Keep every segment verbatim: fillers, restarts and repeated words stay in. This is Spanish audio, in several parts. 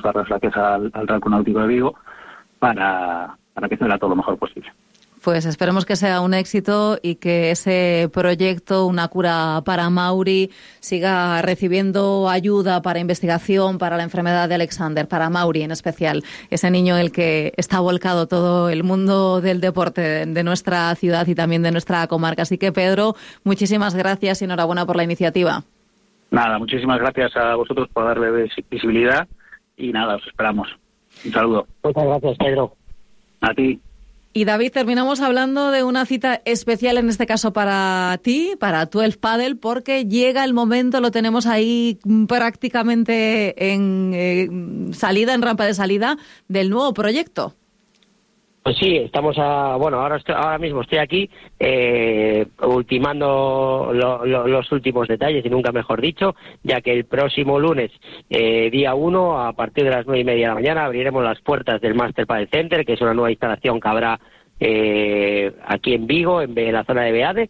dar las gracias al, al Real Club Náutico de Vigo para, para que sea todo lo mejor posible. Pues esperemos que sea un éxito y que ese proyecto, Una cura para Mauri, siga recibiendo ayuda para investigación para la enfermedad de Alexander, para Mauri en especial, ese niño en el que está volcado todo el mundo del deporte de nuestra ciudad y también de nuestra comarca. Así que, Pedro, muchísimas gracias y enhorabuena por la iniciativa. Nada, muchísimas gracias a vosotros por darle visibilidad y nada, os esperamos. Un saludo. Muchas gracias, Pedro. A ti. Y David, terminamos hablando de una cita especial, en este caso para ti, para doce Padel, porque llega el momento, lo tenemos ahí prácticamente en eh, salida, en rampa de salida, del nuevo proyecto. Pues sí, estamos a, bueno, ahora estoy, ahora mismo estoy aquí eh, ultimando lo, lo, los últimos detalles, y nunca mejor dicho, ya que el próximo lunes, eh, día uno, a partir de las nueve y media de la mañana, abriremos las puertas del Master Padel Center, que es una nueva instalación que habrá eh, aquí en Vigo, en, en la zona de Beade.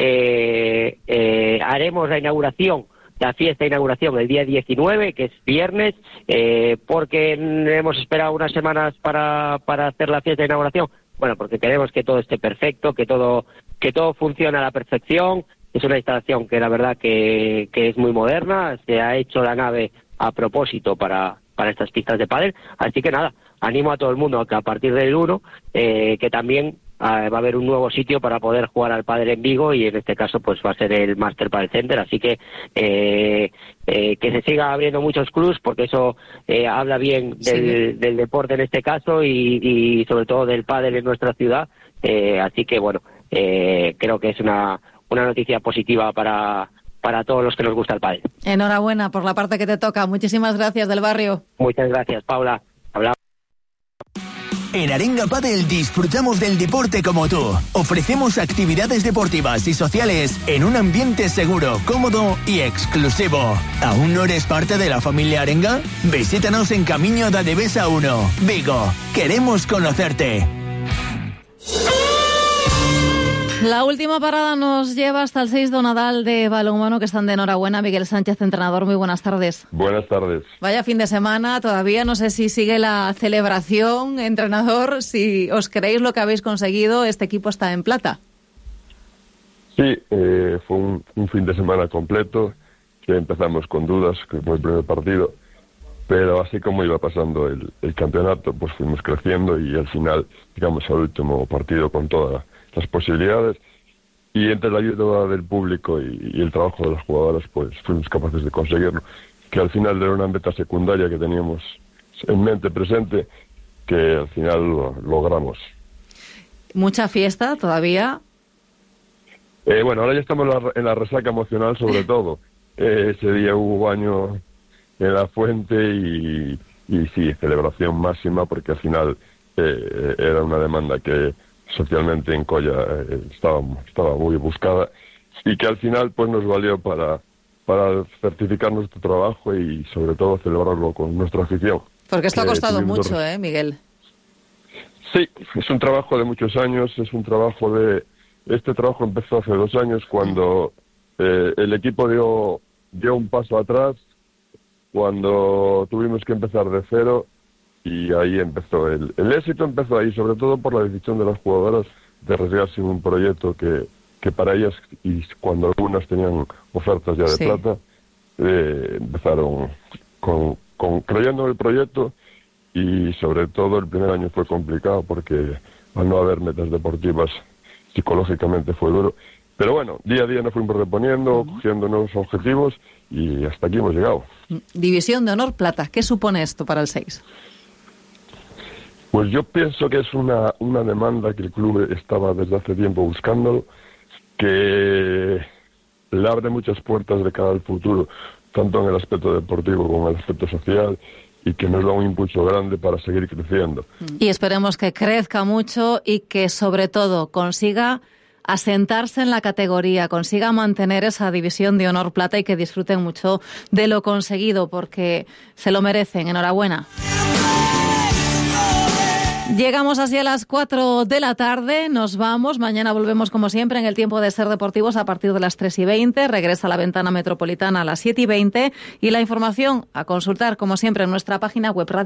Eh, eh, haremos la inauguración, la fiesta de inauguración el día diecinueve, que es viernes, eh, porque hemos esperado unas semanas para, para hacer la fiesta de inauguración. Bueno, porque queremos que todo esté perfecto, que todo que todo funcione a la perfección. Es una instalación que la verdad que, que es muy moderna, se ha hecho la nave a propósito para, para estas pistas de pádel, así que nada, animo a todo el mundo a que a partir del uno, eh, que también Uh, va a haber un nuevo sitio para poder jugar al pádel en Vigo, y en este caso pues va a ser el Master Padel Center, así que eh, eh, que se siga abriendo muchos clubs, porque eso eh, habla bien del, sí. del deporte en este caso, y, y sobre todo del pádel en nuestra ciudad, eh, así que bueno, eh, creo que es una, una noticia positiva para, para todos los que nos gusta el pádel. Enhorabuena por la parte que te toca, muchísimas gracias del barrio. Muchas gracias, Paula. Hablamos. En Arenga Padel disfrutamos del deporte como tú. Ofrecemos actividades deportivas y sociales en un ambiente seguro, cómodo y exclusivo. ¿Aún no eres parte de la familia Arenga? Visítanos en Camiño da Devesa uno, Vigo. Queremos conocerte. La última parada nos lleva hasta el seis do Nadal de balonmano, que están de enhorabuena. Miguel Sánchez, entrenador, muy buenas tardes. Buenas tardes. Vaya fin de semana, todavía no sé si sigue la celebración, entrenador, si os creéis lo que habéis conseguido, este equipo está en plata. Sí, eh, fue un, un fin de semana completo, que empezamos con dudas, que fue el primer partido, pero así como iba pasando el, el campeonato, pues fuimos creciendo y al final llegamos al último partido con toda las posibilidades, y entre la ayuda del público y, y el trabajo de las jugadoras pues fuimos capaces de conseguirlo, que al final era una meta secundaria que teníamos en mente presente, que al final lo logramos. ¿Mucha fiesta todavía? Eh, bueno, ahora ya estamos en la, en la resaca emocional sobre todo. Eh, ese día hubo baño en la fuente y, y sí, celebración máxima, porque al final eh, era una demanda que socialmente en Colla eh, estaba, estaba muy buscada, y que al final pues nos valió para, para certificar nuestro trabajo y sobre todo celebrarlo con nuestra afición. Porque esto ha costado eh, mucho, ¿eh, Miguel? Sí, es un trabajo de muchos años, es un trabajo de... Este trabajo empezó hace dos años cuando eh, el equipo dio, dio un paso atrás, cuando tuvimos que empezar de cero. Y ahí empezó, el, el éxito empezó ahí, sobre todo por la decisión de las jugadoras de arriesgarse en un proyecto que, que para ellas, y cuando algunas tenían ofertas ya de sí. plata, eh, empezaron con, con creyendo en el proyecto, y sobre todo el primer año fue complicado porque al no haber metas deportivas psicológicamente fue duro. Pero bueno, día a día nos fuimos reponiendo, uh-huh. cogiendo nuevos objetivos, y hasta aquí hemos llegado. División de honor plata, ¿qué supone esto para el seis? Pues yo pienso que es una, una demanda que el club estaba desde hace tiempo buscando, que le abre muchas puertas de cara al futuro, tanto en el aspecto deportivo como en el aspecto social, y que nos da un impulso grande para seguir creciendo. Y esperemos que crezca mucho y que sobre todo consiga asentarse en la categoría, consiga mantener esa división de honor plata y que disfruten mucho de lo conseguido, porque se lo merecen. Enhorabuena. Llegamos así a las cuatro de la tarde, nos vamos, mañana volvemos como siempre en el tiempo de Ser Deportivos a partir de las tres y veinte, regresa la ventana metropolitana a las siete y veinte, y la información a consultar como siempre en nuestra página web.